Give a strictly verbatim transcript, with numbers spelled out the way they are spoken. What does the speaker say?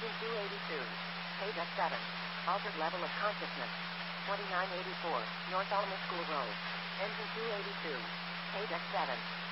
Engine two eighty-two. Page F seven. Altered level of consciousness. twenty-nine eighty-four. North Alma School Road. Engine two eighty-two. Page F seven.